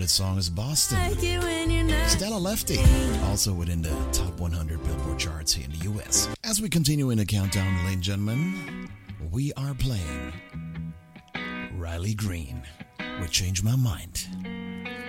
favorite song is Boston. Stella Lefty, also within the top 100 Billboard charts here in the US. As we continue in the countdown, ladies and gentlemen, we are playing Riley Green with Change My Mind.